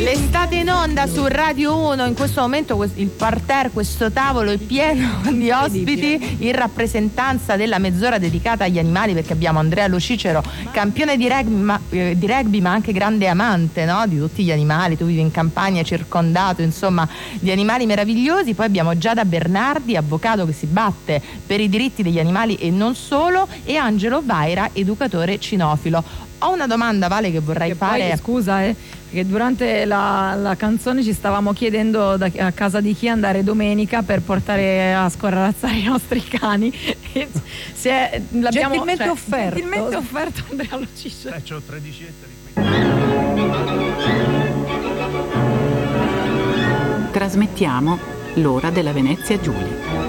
L'estate in onda su Radio 1, in questo momento il parterre, questo tavolo è pieno di ospiti in rappresentanza della mezz'ora dedicata agli animali, perché abbiamo Andrea Lo Cicero, campione di rugby ma anche grande amante, no? Di tutti gli animali. Tu vivi in campagna circondato insomma di animali meravigliosi. Poi abbiamo Giada Bernardi, avvocato che si batte per i diritti degli animali e non solo, e Angelo Vaira, educatore cinofilo. Ho una domanda, Vale, che vorrei fare. Poi, scusa, perché durante la canzone ci stavamo chiedendo a casa di chi andare domenica per portare a scorrazzare i nostri cani. L'abbiamo gentilmente offerto. Gentilmente offerto Andrea Lo Cicero. C'ho 13 ettari qui. Trasmettiamo l'ora della Venezia Giulia.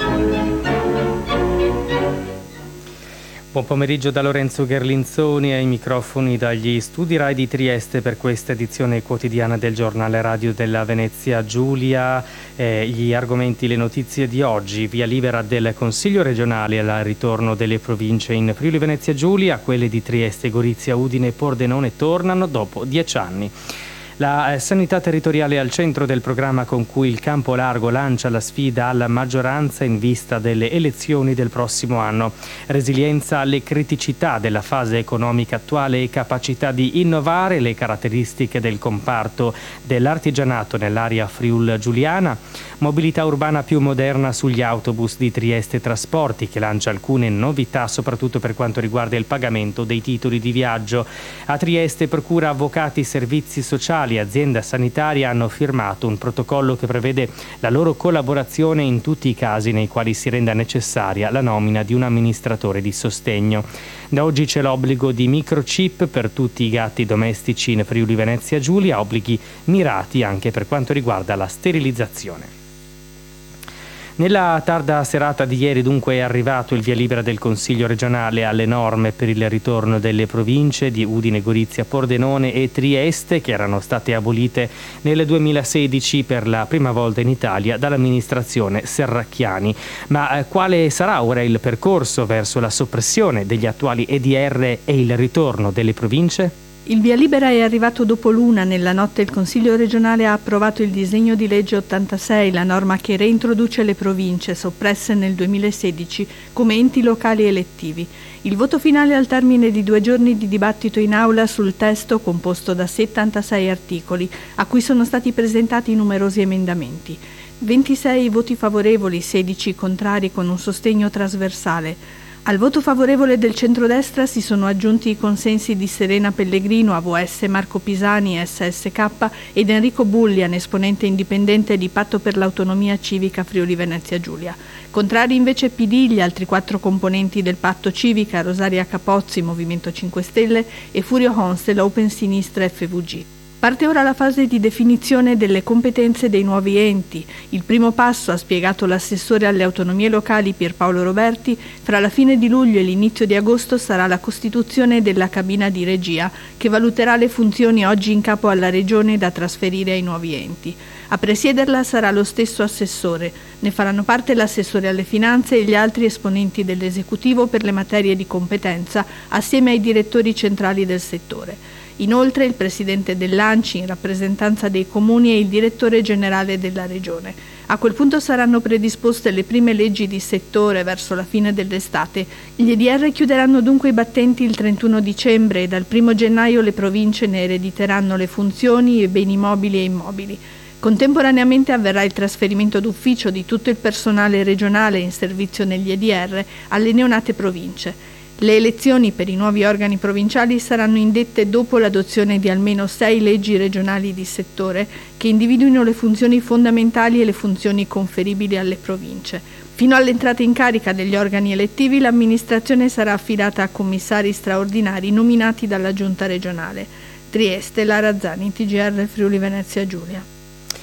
Buon pomeriggio da Lorenzo Gherlinzoni ai microfoni dagli studi Rai di Trieste per questa edizione quotidiana del giornale radio della Venezia Giulia. Gli argomenti, le notizie di oggi: via libera del Consiglio regionale al ritorno delle province in Friuli Venezia Giulia, quelle di Trieste, Gorizia, Udine e Pordenone tornano dopo 10 anni. La sanità territoriale al centro del programma con cui il Campo Largo lancia la sfida alla maggioranza in vista delle elezioni del prossimo anno. Resilienza alle criticità della fase economica attuale e capacità di innovare, le caratteristiche del comparto dell'artigianato nell'area friul-giuliana. Mobilità urbana più moderna sugli autobus di Trieste Trasporti, che lancia alcune novità soprattutto per quanto riguarda il pagamento dei titoli di viaggio. A Trieste procura, avvocati, servizi sociali, azienda sanitaria hanno firmato un protocollo che prevede la loro collaborazione in tutti i casi nei quali si renda necessaria la nomina di un amministratore di sostegno. Da oggi c'è l'obbligo di microchip per tutti i gatti domestici in Friuli Venezia Giulia, obblighi mirati anche per quanto riguarda la sterilizzazione. Nella tarda serata di ieri dunque è arrivato il via libera del Consiglio regionale alle norme per il ritorno delle province di Udine, Gorizia, Pordenone e Trieste, che erano state abolite nel 2016 per la prima volta in Italia dall'amministrazione Serracchiani. Ma quale sarà ora il percorso verso la soppressione degli attuali EDR e il ritorno delle province? Il via libera è arrivato dopo l'una. Nella notte il Consiglio regionale ha approvato il disegno di legge 86, la norma che reintroduce le province soppresse nel 2016 come enti locali elettivi. Il voto finale al termine di 2 giorni di dibattito in aula sul testo composto da 76 articoli, a cui sono stati presentati numerosi emendamenti. 26 voti favorevoli, 16 contrari con un sostegno trasversale. Al voto favorevole del centrodestra si sono aggiunti i consensi di Serena Pellegrino, AVS, Marco Pisani, SSK ed Enrico Bullian, esponente indipendente di Patto per l'Autonomia Civica Friuli Venezia Giulia. Contrari invece PD, gli altri 4 componenti del Patto Civica, Rosaria Capozzi, Movimento 5 Stelle e Furio Honstel, Open Sinistra FVG. Parte ora la fase di definizione delle competenze dei nuovi enti. Il primo passo, ha spiegato l'assessore alle autonomie locali Pierpaolo Roberti, fra la fine di luglio e l'inizio di agosto sarà la costituzione della cabina di regia, che valuterà le funzioni oggi in capo alla Regione da trasferire ai nuovi enti. A presiederla sarà lo stesso assessore. Ne faranno parte l'assessore alle finanze e gli altri esponenti dell'esecutivo per le materie di competenza, assieme ai direttori centrali del settore. Inoltre il presidente dell'ANCI in rappresentanza dei comuni e il direttore generale della regione. A quel punto saranno predisposte le prime leggi di settore verso la fine dell'estate. Gli EDR chiuderanno dunque i battenti il 31 dicembre e dal 1 gennaio le province ne erediteranno le funzioni e beni mobili e immobili. Contemporaneamente avverrà il trasferimento d'ufficio di tutto il personale regionale in servizio negli EDR alle neonate province. Le elezioni per i nuovi organi provinciali saranno indette dopo l'adozione di almeno 6 leggi regionali di settore che individuino le funzioni fondamentali e le funzioni conferibili alle province. Fino all'entrata in carica degli organi elettivi l'amministrazione sarà affidata a commissari straordinari nominati dalla Giunta regionale. Trieste, Lara Zani, TGR Friuli Venezia Giulia.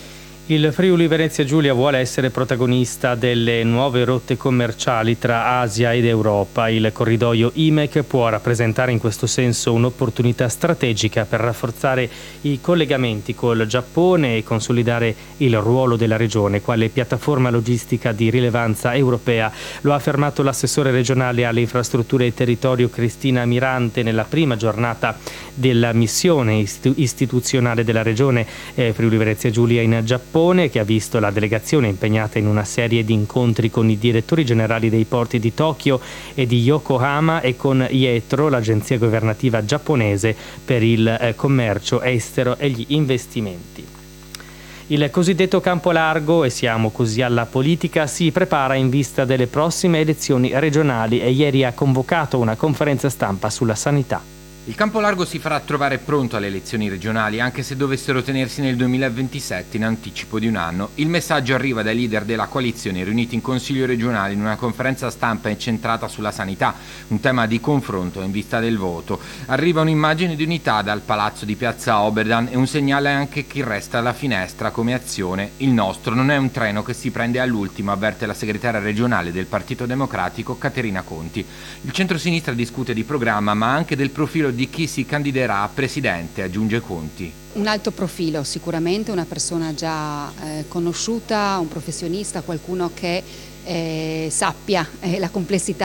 Il Friuli Venezia Giulia vuole essere protagonista delle nuove rotte commerciali tra Asia ed Europa. Il corridoio IMEC può rappresentare in questo senso un'opportunità strategica per rafforzare i collegamenti col Giappone e consolidare il ruolo della regione quale piattaforma logistica di rilevanza europea. Lo ha affermato l'assessore regionale alle infrastrutture e territorio Cristina Mirante nella prima giornata della missione istituzionale della regione Friuli Venezia Giulia in Giappone, che ha visto la delegazione impegnata in una serie di incontri con i direttori generali dei porti di Tokyo e di Yokohama e con IETRO, l'agenzia governativa giapponese per il commercio estero e gli investimenti. Il cosiddetto campo largo, e siamo così alla politica, si prepara in vista delle prossime elezioni regionali e ieri ha convocato una conferenza stampa sulla sanità. Il campo largo si farà trovare pronto alle elezioni regionali, anche se dovessero tenersi nel 2027 in anticipo di un anno. Il messaggio arriva dai leader della coalizione riuniti in Consiglio regionale in una conferenza stampa incentrata sulla sanità, un tema di confronto in vista del voto. Arriva un'immagine di unità dal palazzo di Piazza Oberdan e un segnale anche chi resta alla finestra come azione. Il nostro non è un treno che si prende all'ultimo, avverte la segretaria regionale del Partito Democratico Caterina Conti. Il centrosinistra discute di programma ma anche del profilo di chi si candiderà a presidente, aggiunge Conti. Un alto profilo sicuramente, una persona già conosciuta, un professionista, qualcuno che sappia la complessità